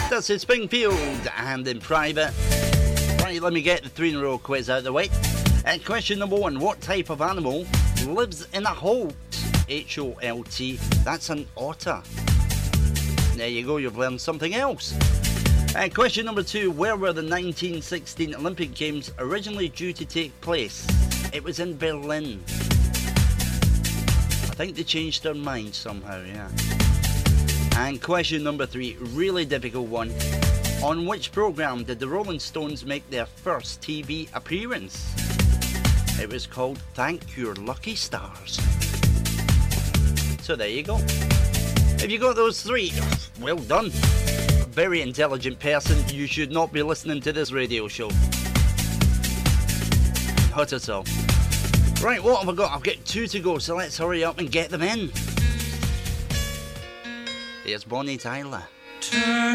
That's in Springfield and in private. Right, let me get the 3 in a row quiz out of the way. Question number 1. What type of animal lives in a holt? H-O-L-T. That's an otter. There you go, you've learned something else. Question number 2. Where were the 1916 Olympic Games originally due to take place? It was in Berlin. I think they changed their mind somehow, yeah. And question number 3. Really difficult one. On which programme did the Rolling Stones make their first TV appearance? It was called Thank Your Lucky Stars. So there you go. If you got those 3, well done. A very intelligent person. You should not be listening to this radio show. Not at all. Right, what have I got? I've got 2 to go, so let's hurry up and get them in. Here's Bonnie Tyler. Turn